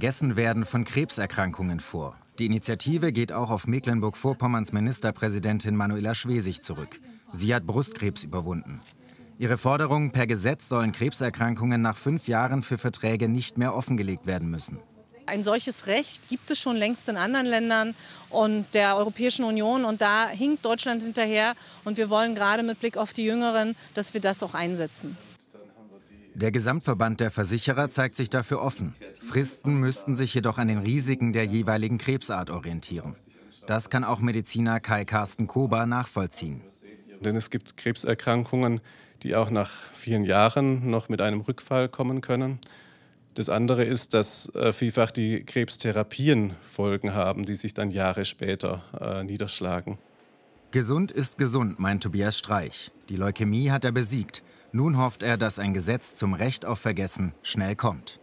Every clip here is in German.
Vergessenwerden von Krebserkrankungen vor. Die Initiative geht auch auf Mecklenburg-Vorpommerns Ministerpräsidentin Manuela Schwesig zurück. Sie hat Brustkrebs überwunden. Ihre Forderung: Per Gesetz sollen Krebserkrankungen nach 5 Jahren für Verträge nicht mehr offengelegt werden müssen. Ein solches Recht gibt es schon längst in anderen Ländern und der Europäischen Union. Und da hinkt Deutschland hinterher. Und wir wollen gerade mit Blick auf die Jüngeren, dass wir das auch einsetzen. Der Gesamtverband der Versicherer zeigt sich dafür offen. Fristen müssten sich jedoch an den Risiken der jeweiligen Krebsart orientieren. Das kann auch Mediziner Kai-Carsten Kober nachvollziehen. Denn es gibt Krebserkrankungen, die auch nach vielen Jahren noch mit einem Rückfall kommen können. Das andere ist, dass vielfach die Krebstherapien Folgen haben, die sich dann Jahre später niederschlagen. Gesund ist gesund, meint Tobias Streich. Die Leukämie hat er besiegt. Nun hofft er, dass ein Gesetz zum Recht auf Vergessen schnell kommt.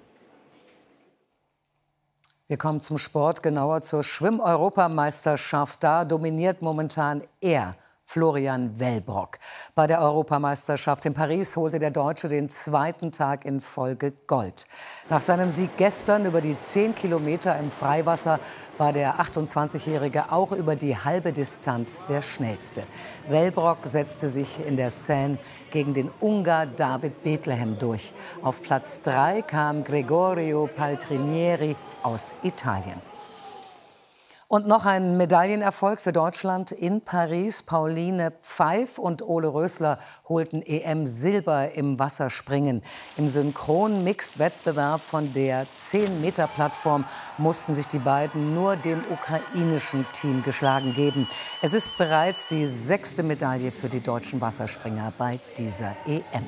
Wir kommen zum Sport, genauer zur Schwimm-Europameisterschaft. Da dominiert momentan er, Florian Wellbrock. Bei der Europameisterschaft in Paris holte der Deutsche den 2. Tag in Folge Gold. Nach seinem Sieg gestern über die 10 Kilometer im Freiwasser war der 28-Jährige auch über die halbe Distanz der Schnellste. Wellbrock setzte sich in der Seine gegen den Ungar David Bethlehem durch. Auf Platz 3 kam Gregorio Paltrinieri aus Italien. Und noch ein Medaillenerfolg für Deutschland in Paris. Pauline Pfeif und Ole Rösler holten EM-Silber im Wasserspringen. Im Synchron-Mixed-Wettbewerb von der 10-Meter-Plattform mussten sich die beiden nur dem ukrainischen Team geschlagen geben. Es ist bereits die 6. Medaille für die deutschen Wasserspringer bei dieser EM.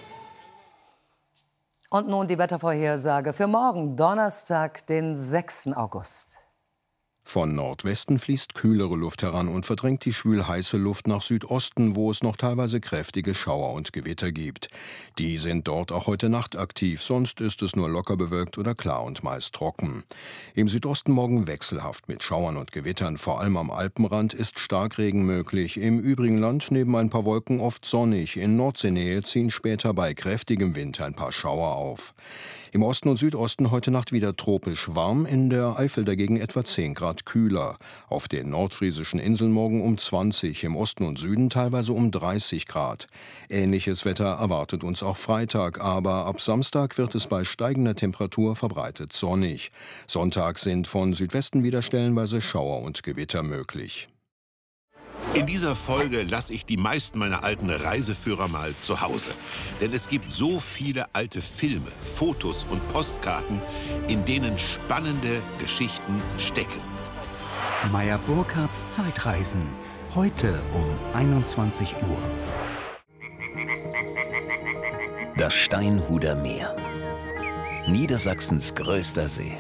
Und nun die Wettervorhersage für morgen, Donnerstag, den 6. August. Von Nordwesten fließt kühlere Luft heran und verdrängt die schwül-heiße Luft nach Südosten, wo es noch teilweise kräftige Schauer und Gewitter gibt. Die sind dort auch heute Nacht aktiv, sonst ist es nur locker bewölkt oder klar und meist trocken. Im Südosten morgen wechselhaft mit Schauern und Gewittern, vor allem am Alpenrand ist Starkregen möglich. Im übrigen Land neben ein paar Wolken oft sonnig. In Nordseenähe ziehen später bei kräftigem Wind ein paar Schauer auf. Im Osten und Südosten heute Nacht wieder tropisch warm, in der Eifel dagegen etwa 10 Grad kühler. Auf den nordfriesischen Inseln morgen um 20, im Osten und Süden teilweise um 30 Grad. Ähnliches Wetter erwartet uns auch Freitag, aber ab Samstag wird es bei steigender Temperatur verbreitet sonnig. Sonntag sind von Südwesten wieder stellenweise Schauer und Gewitter möglich. In dieser Folge lasse ich die meisten meiner alten Reiseführer mal zu Hause. Denn es gibt so viele alte Filme, Fotos und Postkarten, in denen spannende Geschichten stecken. Meyer Burkhardts Zeitreisen. Heute um 21 Uhr. Das Steinhuder Meer. Niedersachsens größter See.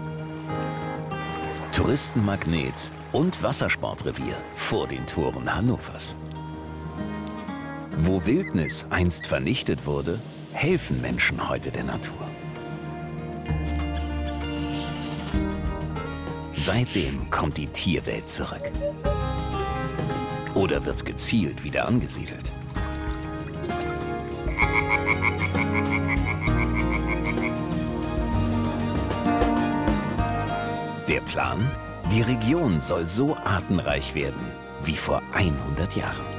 Touristenmagnet und Wassersportrevier vor den Toren Hannovers. Wo Wildnis einst vernichtet wurde, helfen Menschen heute der Natur. Seitdem kommt die Tierwelt zurück. Oder wird gezielt wieder angesiedelt. Der Plan? Die Region soll so artenreich werden wie vor 100 Jahren.